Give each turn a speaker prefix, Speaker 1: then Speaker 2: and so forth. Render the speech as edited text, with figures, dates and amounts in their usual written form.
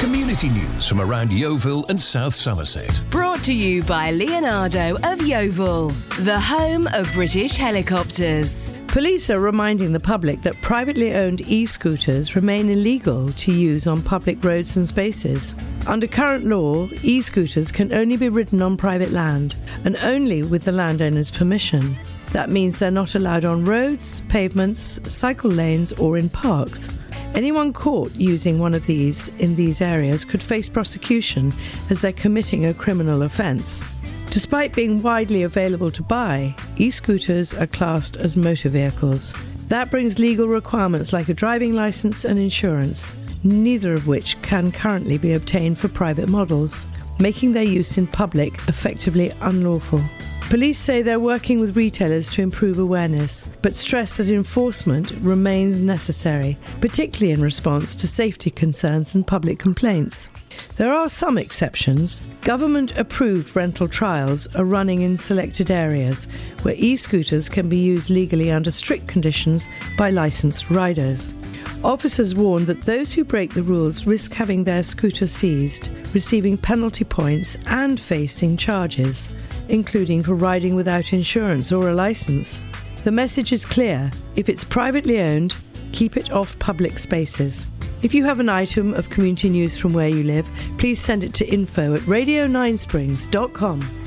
Speaker 1: Community news from around Yeovil and South Somerset.
Speaker 2: Brought to you by Leonardo of Yeovil, the home of British helicopters.
Speaker 3: Police are reminding the public that privately owned e-scooters remain illegal to use on public roads and spaces. Under current law, e-scooters can only be ridden on private land and only with the landowner's permission. That means they're not allowed on roads, pavements, cycle lanes or in parks. Anyone caught using one of these in these areas could face prosecution as they're committing a criminal offence. Despite being widely available to buy, e-scooters are classed as motor vehicles. That brings legal requirements like a driving licence and insurance, neither of which can currently be obtained for private models, making their use in public effectively unlawful. Police say they're working with retailers to improve awareness, but stress that enforcement remains necessary, particularly in response to safety concerns and public complaints. There are some exceptions. Government-approved rental trials are running in selected areas where e-scooters can be used legally under strict conditions by licensed riders. Officers warn that those who break the rules risk having their scooter seized, receiving penalty points and facing charges, including for riding without insurance or a licence. The message is clear. If it's privately owned, keep it off public spaces. If you have an item of community news from where you live, please send it to info@radio9springs.com.